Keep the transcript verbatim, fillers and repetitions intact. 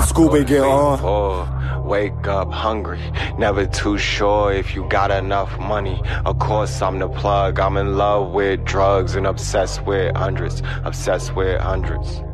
Scooby get on. Oh, wake up hungry, never too sure if you got enough money. Of course I'm the plug, I'm in love with drugs and obsessed with hundreds, obsessed with hundreds.